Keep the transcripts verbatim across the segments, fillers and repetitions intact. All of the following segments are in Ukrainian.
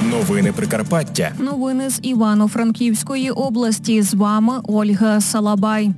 Новини Прикарпаття. Новини з Івано-Франківської області. З вами Ольга Салабай.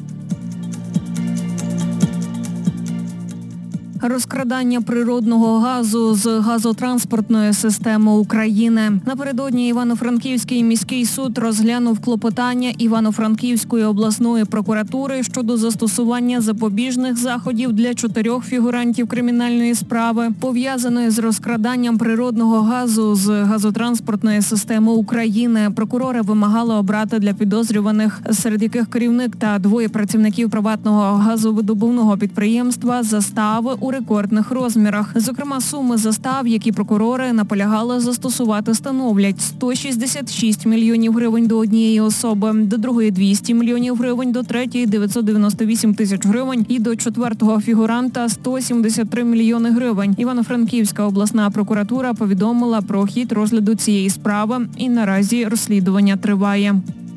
Розкрадання природного газу з газотранспортної системи України. Напередодні Івано-Франківський міський суд розглянув клопотання Івано-Франківської обласної прокуратури щодо застосування запобіжних заходів для чотирьох фігурантів кримінальної справи, пов'язаної з розкраданням природного газу з газотранспортної системи України. Прокурори вимагали обрати для підозрюваних, серед яких керівник та двоє працівників приватного газовидобувного підприємства, застави у рекордних розмірах. Зокрема, суми застав, які прокурори наполягали застосувати, становлять сто шістдесят шість мільйонів гривень до однієї особи, до другої двісті мільйонів гривень, до третьої дев'ятсот дев'яносто вісім тисяч гривень і до четвертого фігуранта сто сімдесят три мільйони гривень. Івано-Франківська обласна прокуратура повідомила про хід розгляду цієї справи і наразі розслідування триває.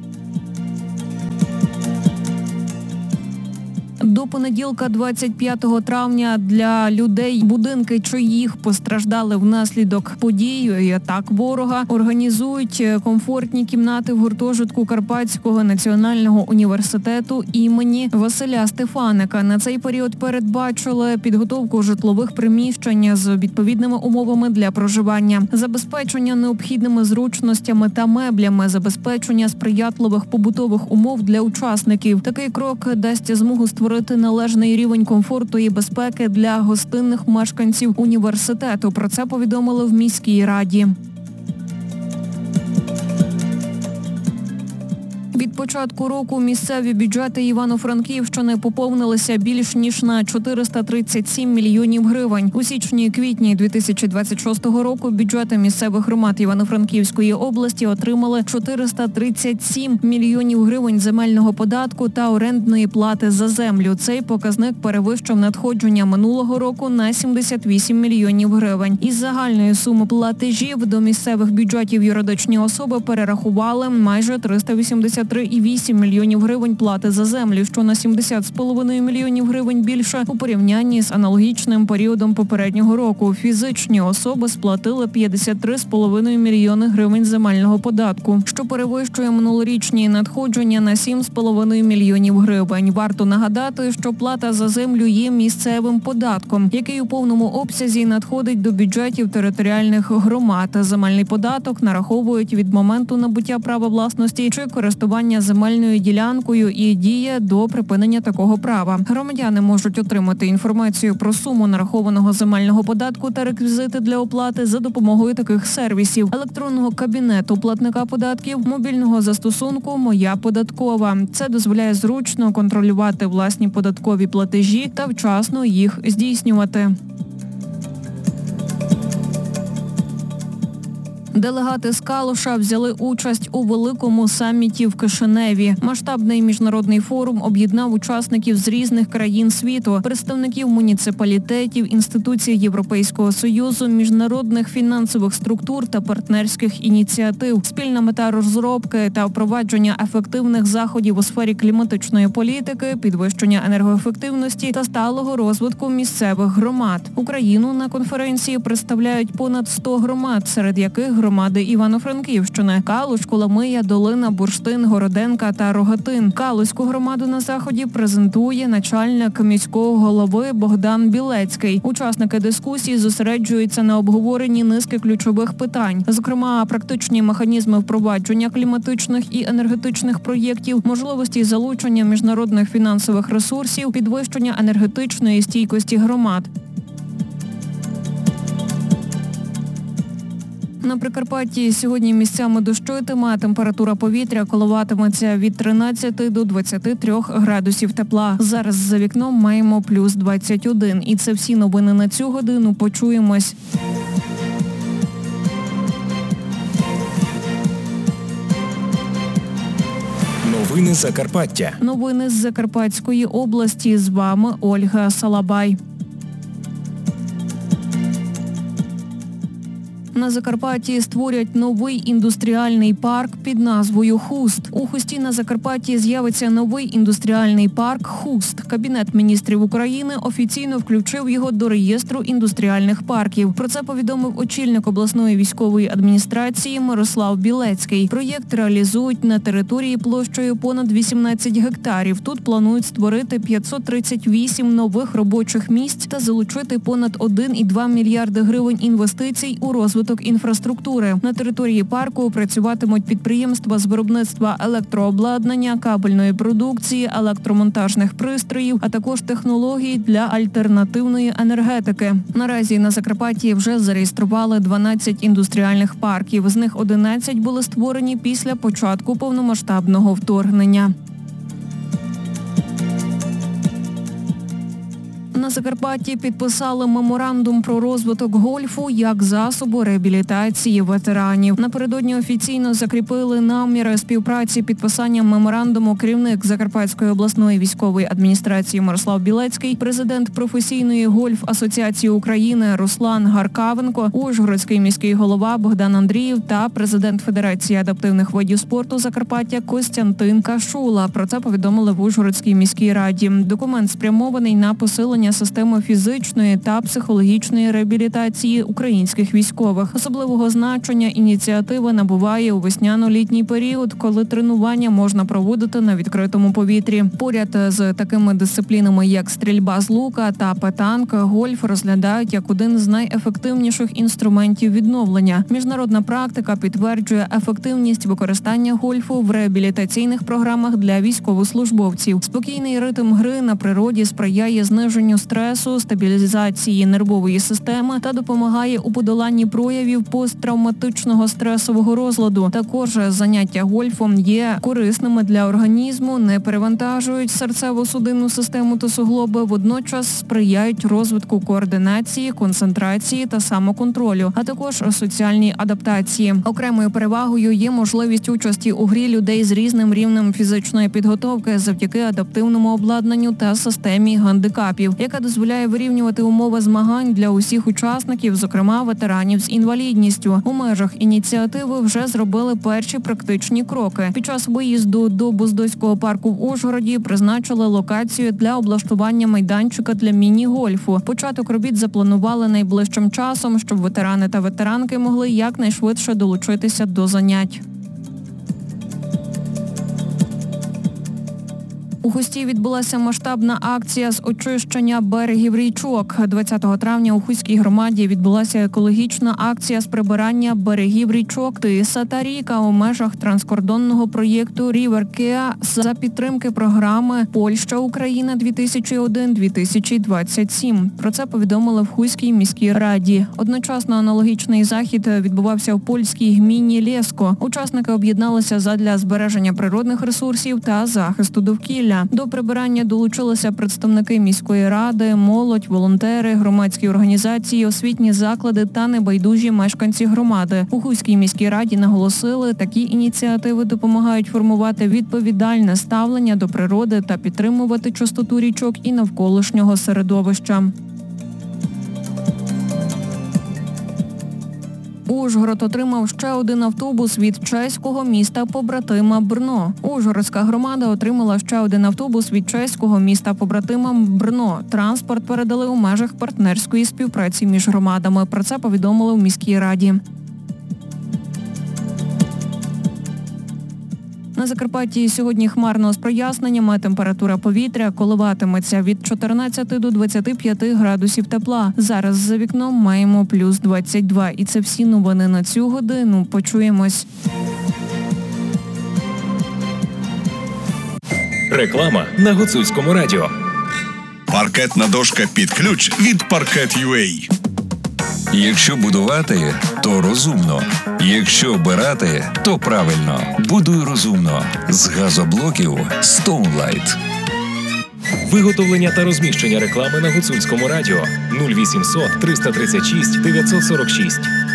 До понеділка, двадцять п'ятого травня, для людей, будинки чиїх постраждали внаслідок подій і атак ворога, організують комфортні кімнати в гуртожитку Карпатського національного університету імені Василя Стефаника. На цей період передбачили підготовку житлових приміщень з відповідними умовами для проживання, забезпечення необхідними зручностями та меблями, забезпечення сприятливих побутових умов для учасників. Такий крок дасть змогу створити належний рівень комфорту і безпеки для гостинних мешканців університету. Про це повідомили в міській раді. Від початку року місцеві бюджети Івано-Франківщини поповнилися більш ніж на чотириста тридцять сім мільйонів гривень. У січні-квітні дві тисячі двадцять шостого року бюджети місцевих громад Івано-Франківської області отримали чотириста тридцять сім мільйонів гривень земельного податку та орендної плати за землю. Цей показник перевищив надходження минулого року на сімдесят вісім мільйонів гривень. Із загальної суми платежів до місцевих бюджетів юридичні особи перерахували майже триста вісімдесят три цілих вісім десятих мільйонів гривень плати за землю, що на сімдесят цілих п'ять десятих мільйонів гривень більше у порівнянні з аналогічним періодом попереднього року. Фізичні особи сплатили п'ятдесят три цілих п'ять десятих мільйони гривень земельного податку, що перевищує минулорічні надходження на сім цілих п'ять десятих мільйонів гривень. Варто нагадати, що плата за землю є місцевим податком, який у повному обсязі надходить до бюджетів територіальних громад. Земельний податок нараховують від моменту набуття права власності чи користування земельною ділянкою і діє до припинення такого права. Громадяни можуть отримати інформацію про суму нарахованого земельного податку та реквізити для оплати за допомогою таких сервісів: електронного кабінету платника податків, мобільного застосунку «Моя податкова». Це дозволяє зручно контролювати власні податкові платежі та вчасно їх здійснювати. Делегати з Калуша взяли участь у великому саміті в Кишиневі. Масштабний міжнародний форум об'єднав учасників з різних країн світу, представників муніципалітетів, інституцій Європейського Союзу, міжнародних фінансових структур та партнерських ініціатив. Спільна мета розробки та впровадження ефективних заходів у сфері кліматичної політики, підвищення енергоефективності та сталого розвитку місцевих громад. Україну на конференції представляють понад сто громад, серед яких громади Івано-Франківщини: Калуш, Коломия, Долина, Бурштин, Городенка та Рогатин. Калуську громаду на заході презентує начальник міського голови Богдан Білецький. Учасники дискусії зосереджуються на обговоренні низки ключових питань, зокрема практичні механізми впровадження кліматичних і енергетичних проєктів, можливості залучення міжнародних фінансових ресурсів, підвищення енергетичної стійкості громад. На Прикарпатті сьогодні місцями дощитиме, а температура повітря коливатиметься від тринадцяти до двадцяти трьох градусів тепла. Зараз за вікном маємо плюс двадцять один. І це всі новини на цю годину. Почуємось. Новини Закарпаття. Новини з Закарпатської області. З вами Ольга Салабай. На Закарпатті створять новий індустріальний парк під назвою «Хуст». У Хусті на Закарпатті з'явиться новий індустріальний парк «Хуст». Кабінет міністрів України офіційно включив його до реєстру індустріальних парків. Про це повідомив очільник обласної військової адміністрації Мирослав Білецький. Проєкт реалізують на території площею понад вісімнадцять гектарів. Тут планують створити п'ятсот тридцять вісім нових робочих місць та залучити понад один цілих два мільярди гривень інвестицій у розвиток інфраструктури. На території парку працюватимуть підприємства з виробництва електрообладнання, кабельної продукції, електромонтажних пристроїв, а також технологій для альтернативної енергетики. Наразі на Закарпатті вже зареєстрували дванадцять індустріальних парків. З них одинадцять були створені після початку повномасштабного вторгнення. На Закарпатті підписали меморандум про розвиток гольфу як засобу реабілітації ветеранів. Напередодні офіційно закріпили наміри співпраці підписанням меморандуму керівник Закарпатської обласної військової адміністрації Мирослав Білецький, президент професійної гольф-асоціації України Руслан Гаркавенко, Ужгородський міський голова Богдан Андріїв та президент Федерації адаптивних видів спорту Закарпаття Костянтин Кашула. Про це повідомили в Ужгородській міській раді. Документ спрямований на посилення системи фізичної та психологічної реабілітації українських військових. Особливого значення ініціатива набуває у весняно-літній період, коли тренування можна проводити на відкритому повітрі. Поряд з такими дисциплінами, як стрільба з лука та петанка, гольф розглядають як один з найефективніших інструментів відновлення. Міжнародна практика підтверджує ефективність використання гольфу в реабілітаційних програмах для військовослужбовців. Спокійний ритм гри на природі сприяє зниженню стресу, стабілізації нервової системи та допомагає у подоланні проявів посттравматичного стресового розладу. Також заняття гольфом є корисними для організму, не перевантажують серцево-судинну систему та суглоби, водночас сприяють розвитку координації, концентрації та самоконтролю, а також соціальній адаптації. Окремою перевагою є можливість участі у грі людей з різним рівнем фізичної підготовки завдяки адаптивному обладнанню та системі гандикапів, яка дозволяє вирівнювати умови змагань для усіх учасників, зокрема ветеранів з інвалідністю. У межах ініціативи вже зробили перші практичні кроки. Під час виїзду до Буздойського парку в Ужгороді призначили локацію для облаштування майданчика для міні-гольфу. Початок робіт запланували найближчим часом, щоб ветерани та ветеранки могли якнайшвидше долучитися до занять. У Хусті відбулася масштабна акція з очищення берегів річок. двадцятого травня у Хуській громаді відбулася екологічна акція з прибирання берегів річок Тиса та Ріка у межах транскордонного проєкту «Ріверкеа» за підтримки програми «Польща-Україна дві тисячі один - дві тисячі двадцять сім». Про це повідомили в Хуській міській раді. Одночасно аналогічний захід відбувався в польській гміні Лєско. Учасники об'єдналися задля збереження природних ресурсів та захисту довкілля. До прибирання долучилися представники міської ради, молодь, волонтери, громадські організації, освітні заклади та небайдужі мешканці громади. У Хуській міській раді наголосили, такі ініціативи допомагають формувати відповідальне ставлення до природи та підтримувати чистоту річок і навколишнього середовища. Ужгород отримав ще один автобус від чеського міста-побратима Брно. Ужгородська громада отримала ще один автобус від чеського міста-побратима Брно. Транспорт передали у межах партнерської співпраці між громадами. Про це повідомили в міській раді. На Закарпатті сьогодні хмарно з проясненнями, температура повітря коливатиметься від чотирнадцяти до двадцяти п'яти градусів тепла. Зараз за вікном маємо плюс двадцять два. І це всі новини на цю годину. Почуємось. Реклама на Гуцульському радіо. Паркетна дошка під ключ від паркет ю а. Якщо будувати, то розумно. Якщо обирати, то правильно. Будуй розумно. З газоблоків Stoneline. Виготовлення та розміщення реклами на Гуцульському радіо нуль вісімсот триста тридцять шість дев'ятсот сорок шість.